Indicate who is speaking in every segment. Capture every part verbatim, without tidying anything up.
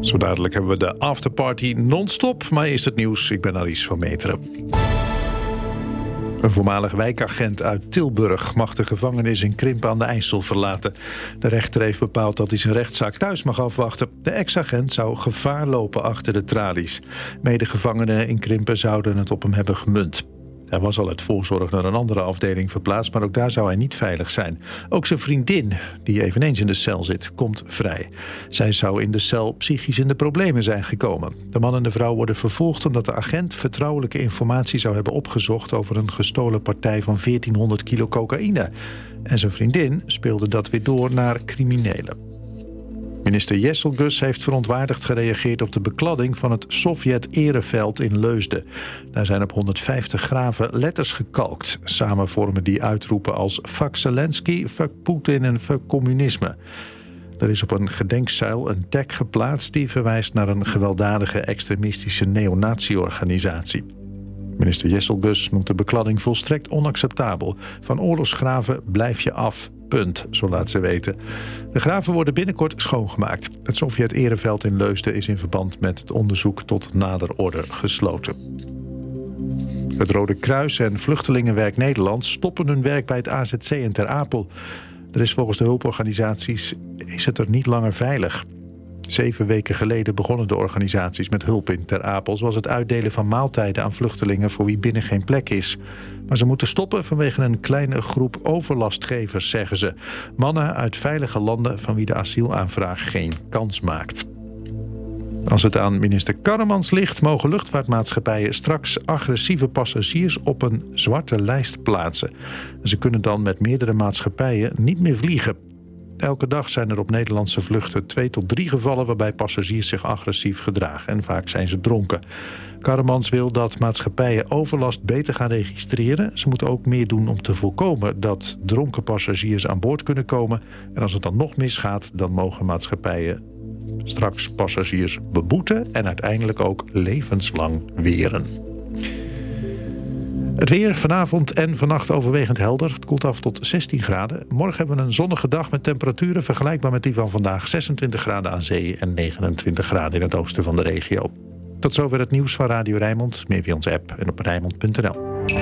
Speaker 1: Zo dadelijk hebben we de afterparty non-stop, maar eerst het nieuws. Ik ben Aries van Meteren. Een voormalig wijkagent uit Tilburg mag de gevangenis in Krimpen aan de IJssel verlaten. De rechter heeft bepaald dat hij zijn rechtszaak thuis mag afwachten. De ex-agent zou gevaar lopen achter de tralies. Medegevangenen in Krimpen zouden het op hem hebben gemunt. Hij was al uit voorzorg naar een andere afdeling verplaatst, maar ook daar zou hij niet veilig zijn. Ook zijn vriendin, die eveneens in de cel zit, komt vrij. Zij zou in de cel psychisch in de problemen zijn gekomen. De man en de vrouw worden vervolgd omdat de agent vertrouwelijke informatie zou hebben opgezocht over een gestolen partij van veertienhonderd kilo cocaïne. En zijn vriendin speelde dat weer door naar criminelen. Minister Jesselgus heeft verontwaardigd gereageerd op de bekladding van het Sovjet-ereveld in Leusden. Daar zijn op honderdvijftig graven letters gekalkt. Samen vormen die uitroepen als fuck Zelensky, fuck Poetin en fuck communisme. Er is op een gedenkzuil een tag geplaatst die verwijst naar een gewelddadige extremistische neonazi-organisatie. Minister Jesselgus noemt de bekladding volstrekt onacceptabel. Van oorlogsgraven blijf je af. Punt, zo laat ze weten. De graven worden binnenkort schoongemaakt. Het Sovjet-ereveld in Leusden is in verband met het onderzoek tot nader orde gesloten. Het Rode Kruis en Vluchtelingenwerk Nederland stoppen hun werk bij het A Z C in Ter Apel. Er is volgens de hulporganisaties is het er niet langer veilig. Zeven weken geleden begonnen de organisaties met hulp in Ter Apel, zoals het uitdelen van maaltijden aan vluchtelingen voor wie binnen geen plek is. Maar ze moeten stoppen vanwege een kleine groep overlastgevers, zeggen ze. Mannen uit veilige landen van wie de asielaanvraag geen kans maakt. Als het aan minister Karremans ligt, mogen luchtvaartmaatschappijen straks agressieve passagiers op een zwarte lijst plaatsen. Ze kunnen dan met meerdere maatschappijen niet meer vliegen. Elke dag zijn er op Nederlandse vluchten twee tot drie gevallen waarbij passagiers zich agressief gedragen en vaak zijn ze dronken. Karremans wil dat maatschappijen overlast beter gaan registreren. Ze moeten ook meer doen om te voorkomen dat dronken passagiers aan boord kunnen komen. En als het dan nog misgaat, dan mogen maatschappijen straks passagiers beboeten en uiteindelijk ook levenslang weren. Het weer vanavond en vannacht overwegend helder. Het koelt af tot zestien graden. Morgen hebben we een zonnige dag met temperaturen vergelijkbaar met die van vandaag. zesentwintig graden aan zee en negenentwintig graden in het oosten van de regio. Tot zover het nieuws van Radio Rijnmond. Meer via onze app en op rijnmond punt n l.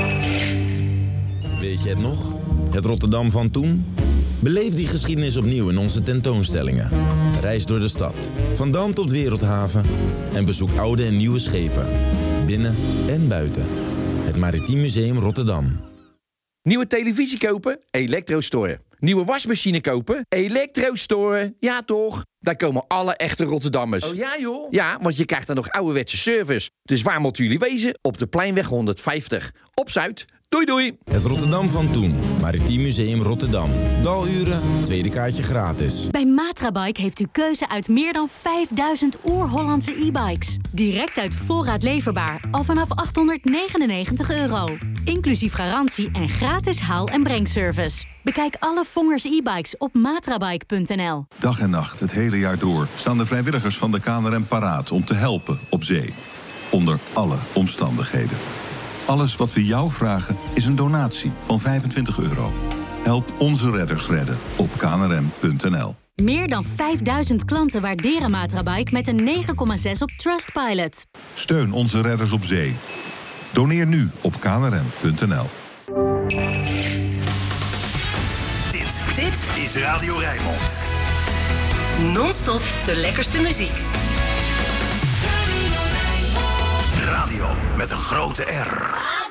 Speaker 2: Weet je het nog? Het Rotterdam van toen? Beleef die geschiedenis opnieuw in onze tentoonstellingen. Reis door de stad, van Dam tot Wereldhaven. En bezoek oude en nieuwe schepen. Binnen en buiten. Het Maritiem Museum Rotterdam.
Speaker 3: Nieuwe televisie kopen? Elektrostore. Nieuwe wasmachine kopen? Elektrostore. Ja toch? Daar komen alle echte Rotterdammers.
Speaker 4: Oh ja joh?
Speaker 3: Ja, want je krijgt dan nog ouderwetse service. Dus waar moeten jullie wezen? Op de Pleinweg honderdvijftig. Op Zuid. Doei doei.
Speaker 2: Het Rotterdam van toen. Maritiem Museum Rotterdam. Daluren, tweede kaartje gratis.
Speaker 5: Bij Matrabike heeft u keuze uit meer dan vijfduizend oer-Hollandse e-bikes. Direct uit voorraad leverbaar. Al vanaf achthonderdnegenennegentig euro. Inclusief garantie en gratis haal- en brengservice. Bekijk alle Vongers e-bikes op matrabike punt n l.
Speaker 6: Dag en nacht, het hele jaar door, staan de vrijwilligers van de K N R M paraat om te helpen op zee. Onder alle omstandigheden. Alles wat we jou vragen is een donatie van vijfentwintig euro. Help onze redders redden op k n r m punt n l.
Speaker 5: Meer dan vijfduizend klanten waarderen Matrabike met een negen komma zes op Trustpilot.
Speaker 6: Steun onze redders op zee. Doneer nu op k n r m punt n l.
Speaker 7: Dit, dit is Radio Rijnmond.
Speaker 8: Non-stop de lekkerste muziek.
Speaker 7: Radio met een grote R.